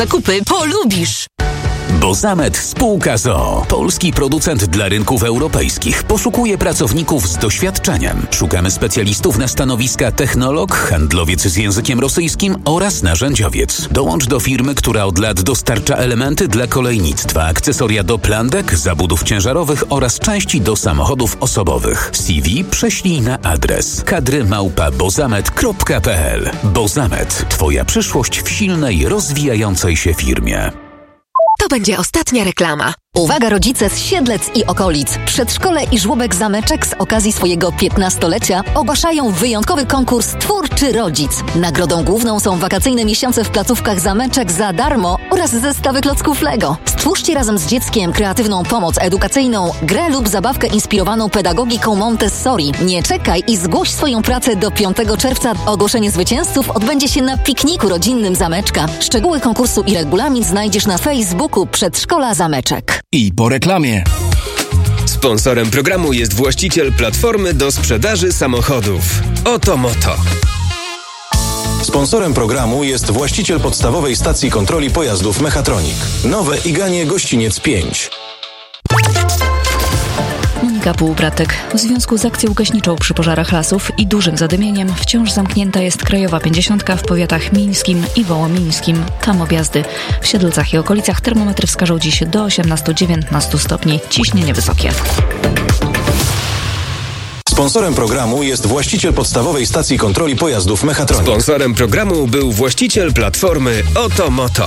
zakupy polubisz. Bozamet Spółka z o.o. Polski producent dla rynków europejskich. Poszukuje pracowników z doświadczeniem. Szukamy specjalistów na stanowiska technolog, handlowiec z językiem rosyjskim oraz narzędziowiec. Dołącz do firmy, która od lat dostarcza elementy dla kolejnictwa, akcesoria do plandek, zabudów ciężarowych oraz części do samochodów osobowych. CV prześlij na adres kadry@bozamet.pl. Bozamet. Twoja przyszłość w silnej, rozwijającej się firmie. To będzie ostatnia reklama. Uwaga rodzice z Siedlec i okolic. Przedszkole i żłobek Zameczek z okazji swojego 15-lecia ogłaszają wyjątkowy konkurs Twórczy Rodzic. Nagrodą główną są wakacyjne miesiące w placówkach Zameczek za darmo oraz zestawy klocków Lego. Stwórzcie razem z dzieckiem kreatywną pomoc edukacyjną, grę lub zabawkę inspirowaną pedagogiką Montessori. Nie czekaj i zgłoś swoją pracę do 5 czerwca. Ogłoszenie zwycięzców odbędzie się na pikniku rodzinnym Zameczka. Szczegóły konkursu i regulamin znajdziesz na Facebooku Przedszkola Zameczek. I po reklamie. Sponsorem programu jest właściciel platformy do sprzedaży samochodów. Oto Moto. Sponsorem programu jest właściciel podstawowej stacji kontroli pojazdów Mechatronik. Nowe Iganie Gościniec 5. Monika Półbratek. W związku z akcją gaśniczą przy pożarach lasów i dużym zadymieniem wciąż zamknięta jest Krajowa 50 w powiatach mińskim i wołomińskim. Tam objazdy. W Siedlcach i okolicach termometry wskażą dziś do 18-19 stopni. Ciśnienie wysokie. Sponsorem programu jest właściciel podstawowej stacji kontroli pojazdów Mechatronik. Sponsorem programu był właściciel platformy Oto Moto.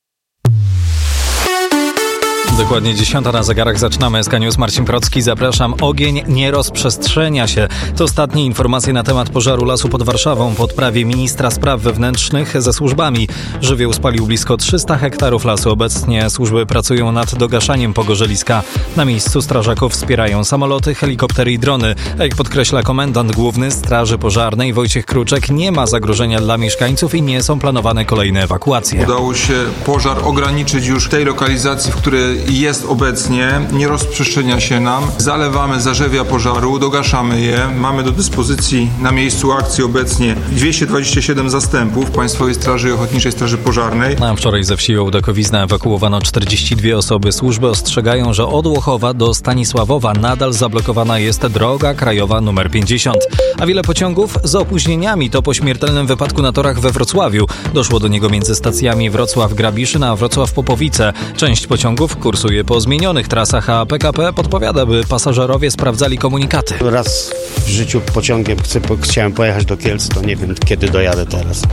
Dokładnie 10 na zegarach. Zaczynamy SK News. Marcin Procki, zapraszam. Ogień nie rozprzestrzenia się. To ostatnie informacje na temat pożaru lasu pod Warszawą w odprawie ministra spraw wewnętrznych ze służbami. Żywioł spalił blisko 300 hektarów lasu. Obecnie służby pracują nad dogaszaniem pogorzeliska. Na miejscu strażaków wspierają samoloty, helikoptery i drony. A jak podkreśla komendant główny Straży Pożarnej Wojciech Kruczek, nie ma zagrożenia dla mieszkańców i nie są planowane kolejne ewakuacje. Udało się pożar ograniczyć już w tej lokalizacji, w której jest obecnie, nie rozprzestrzenia się nam. Zalewamy zarzewia pożaru, dogaszamy je. Mamy do dyspozycji na miejscu akcji obecnie 227 zastępów Państwowej Straży Ochotniczej Straży Pożarnej. A wczoraj ze wsi Ołdakowizna ewakuowano 42 osoby. Służby ostrzegają, że od Łochowa do Stanisławowa nadal zablokowana jest droga krajowa nr 50. A wiele pociągów z opóźnieniami to po śmiertelnym wypadku na torach we Wrocławiu. Doszło do niego między stacjami Wrocław-Grabiszyn a Wrocław-Popowice. Część pociągów kursuje po zmienionych trasach, a PKP podpowiada, by pasażerowie sprawdzali komunikaty. Raz w życiu pociągiem chciałem pojechać do Kielc, to nie wiem, kiedy dojadę teraz.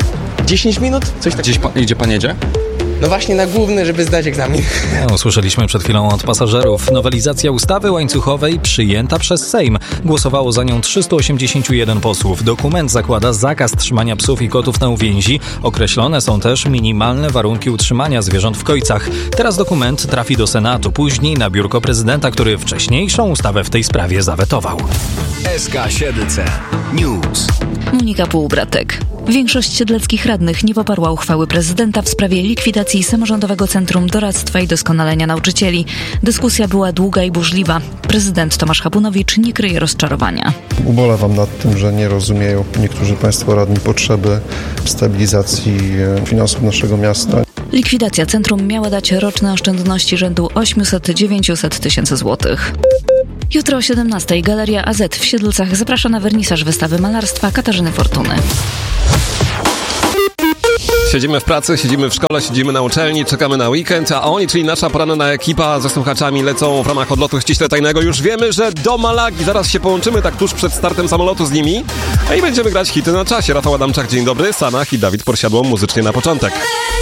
10 minut? Coś takiego. Gdzie pan jedzie? No właśnie na główny, żeby zdać egzamin. Usłyszeliśmy przed chwilą od pasażerów. Nowelizacja ustawy łańcuchowej przyjęta przez Sejm. Głosowało za nią 381 posłów. Dokument zakłada zakaz trzymania psów i kotów na uwięzi. Określone są też minimalne warunki utrzymania zwierząt w kojcach. Teraz dokument trafi do Senatu, później na biurko prezydenta, który wcześniejszą ustawę w tej sprawie zawetował. SK Siedlce News. Monika Półbratek. Większość siedleckich radnych nie poparła uchwały prezydenta w sprawie likwidacji Samorządowego Centrum Doradztwa i Doskonalenia Nauczycieli. Dyskusja była długa i burzliwa. Prezydent Tomasz Habunowicz nie kryje rozczarowania. Ubolewam nad tym, że nie rozumieją niektórzy państwo radni potrzeby stabilizacji finansów naszego miasta. Likwidacja centrum miała dać roczne oszczędności rzędu 800-900 tysięcy złotych. Jutro o 17:00 Galeria AZ w Siedlcach zaprasza na wernisaż wystawy malarstwa Katarzyny Fortuny. Siedzimy w pracy, siedzimy w szkole, siedzimy na uczelni, czekamy na weekend, a oni, czyli nasza poranna ekipa ze słuchaczami lecą w ramach odlotu ściśle tajnego. Już wiemy, że do Malagi. Zaraz się połączymy tak tuż przed startem samolotu z nimi. A i będziemy grać hity na czasie. Rafał Adamczak, dzień dobry, Sanach i Dawid Podsiadło muzycznie na początek.